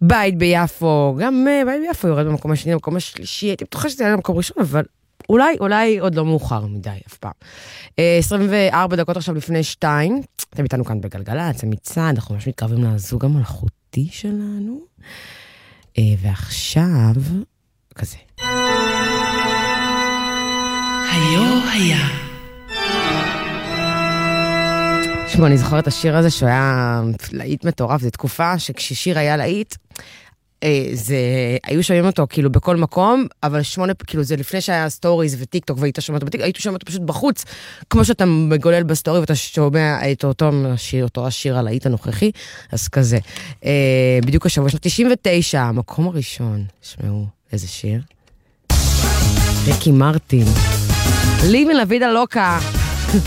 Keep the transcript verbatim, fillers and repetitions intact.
בית ביפו, גם בית ביפו יורד במקום השני, במקום השלישי, הייתי בטוחה שזה היה במקום ראשון, אבל אולי, אולי עוד לא מאוחר מדי, אף פעם. עשרים וארבע דקות עכשיו לפני שתיים, אתם איתנו כאן בגלגלצ, זה מצד, אנחנו ממש מתקרבים לזוג המלאכותי שלנו, ועכשיו, כזה. היו היה. שמע, אני זוכרת את השיר הזה שהוא היה להיט מטורף, זו תקופה שכששיר היה להיט, זה, היו שומעים אותו כאילו בכל מקום, אבל שמונה, כאילו זה לפני שהיה סטוריז וטיק טוק והיית שומע אותו בטיק, היית שומע אותו פשוט בחוץ, כמו שאתה מגולל בסטורי ואתה שומע את אותו השיר, אותו השיר על להיט הנוכחי, אז כזה. בדיוק השבוע, שנת תשעים ותשע, המקום הראשון, שמעו, איזה שיר? ריקי מרטין. ליבין לה וידה לוקה.